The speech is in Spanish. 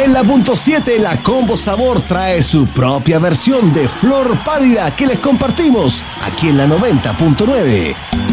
En la punto 7, la Combo Sabor trae su propia versión de Flor Pálida que les compartimos aquí en la 90.9.